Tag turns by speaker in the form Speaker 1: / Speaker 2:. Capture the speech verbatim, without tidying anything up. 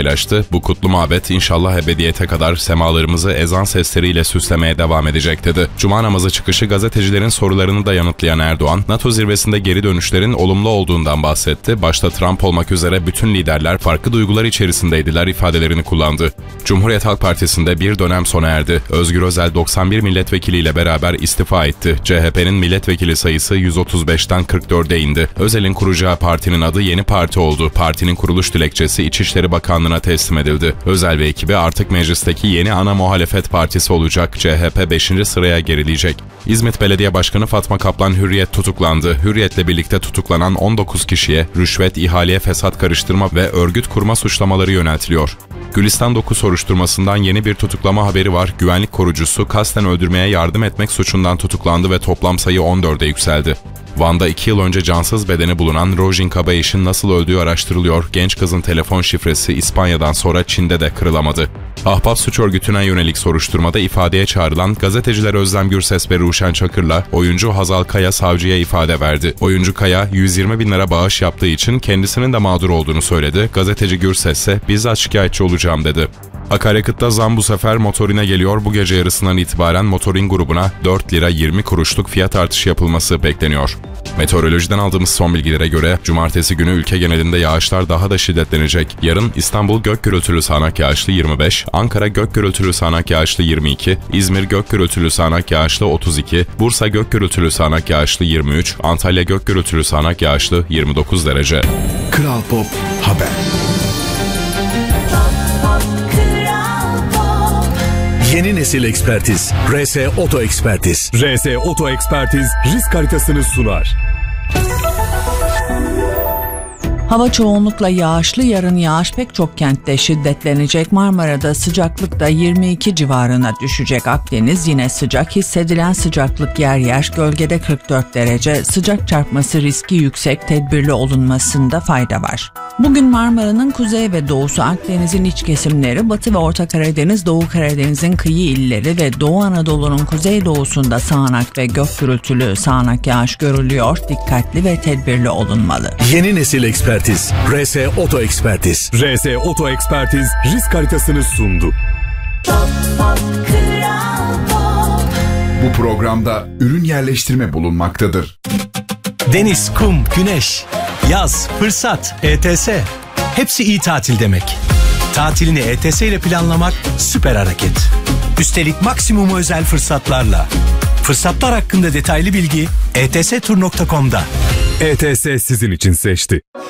Speaker 1: paylaştı. Bu kutlu mabet inşallah ebediyete kadar semalarımızı ezan sesleriyle süslemeye devam edecek dedi. Cuma namazı çıkışı gazetecilerin sorularını da yanıtlayan Erdoğan, NATO zirvesinde geri dönüşlerin olumlu olduğundan bahsetti. Başta Trump olmak üzere bütün liderler farklı duygular içerisindeydiler ifadelerini kullandı. Cumhuriyet Halk Partisi'nde bir dönem sona erdi. Özgür Özel doksan bir milletvekiliyle beraber istifa etti. C H P'nin milletvekili sayısı yüz otuz beşten kırk dörde indi. Özel'in kuracağı partinin adı Yeni Parti oldu. Partinin kuruluş dilekçesi İçişleri Bakanlığı'na teslim edildi. Özel ve ekibi artık meclisteki yeni ana muhalefet partisi olacak. C H P beşinci sıraya gerileyecek. İzmit Belediye Başkanı Fatma Kaplan Hürriyet tutuklandı. Hürriyet'le birlikte tutuklanan on dokuz kişiye rüşvet, ihaleye fesat karıştırma ve örgüt kurma suçlamaları yöneltiliyor. Gülistan Doku soruşturmasından yeni bir tutuklama haberi var. Güvenlik korucusu kasten öldürmeye yardım etmek suçundan tutuklandı ve toplam sayı on dörde yükseldi. Van'da iki yıl önce cansız bedeni bulunan Rojin Kabayiş'in nasıl öldüğü araştırılıyor. Genç kızın telefon şifresi İspanya'dan sonra Çin'de de kırılamadı. Ahbap suç örgütüne yönelik soruşturmada ifadeye çağrılan gazeteciler Özlem Gürses ve Ruşen Çakır'la oyuncu Hazal Kaya savcıya ifade verdi. Oyuncu Kaya yüz yirmi bin lira bağış yaptığı için kendisinin de mağdur olduğunu söyledi. Gazeteci Gürses ise bizzat şikayetçi olacağım dedi. Akaryakıtta zam bu sefer motorine geliyor. Bu gece yarısından itibaren motorin grubuna dört lira yirmi kuruşluk fiyat artışı yapılması bekleniyor. Meteorolojiden aldığımız son bilgilere göre cumartesi günü ülke genelinde yağışlar daha da şiddetlenecek. Yarın İstanbul gök gürültülü sağanak yağışlı yirmi beş, Ankara gök gürültülü sağanak yağışlı yirmi iki, İzmir gök gürültülü sağanak yağışlı otuz iki, Bursa gök gürültülü sağanak yağışlı yirmi üç, Antalya gök gürültülü sağanak yağışlı yirmi dokuz derece.
Speaker 2: Kral Pop Haber. Yeni nesil ekspertiz. R S Oto Ekspertiz.
Speaker 3: R S Oto Ekspertiz risk haritasını sunar.
Speaker 4: Hava çoğunlukla yağışlı, yarın yağış pek çok kentte şiddetlenecek. Marmara'da sıcaklık da yirmi iki civarına düşecek. Akdeniz yine sıcak, hissedilen sıcaklık yer yer, gölgede kırk dört derece. Sıcak çarpması riski yüksek, tedbirli olunmasında fayda var. Bugün Marmara'nın kuzey ve doğusu, Akdeniz'in iç kesimleri, Batı ve Orta Karadeniz, Doğu Karadeniz'in kıyı illeri ve Doğu Anadolu'nun kuzeydoğusunda sağanak ve gök gürültülü sağanak yağış görülüyor. Dikkatli ve tedbirli olunmalı.
Speaker 2: Yeni nesil ekspertiz. R S Oto Ekspertiz.
Speaker 3: R S Oto Ekspertiz risk haritasını sundu.
Speaker 5: Bu programda ürün yerleştirme bulunmaktadır.
Speaker 6: Deniz, kum, güneş, yaz, fırsat, E T S. Hepsi iyi tatil demek. Tatilini E T S ile planlamak süper hareket. Üstelik maksimum özel fırsatlarla. Fırsatlar hakkında detaylı bilgi e t s tur nokta com'da.
Speaker 3: E T S sizin için seçti.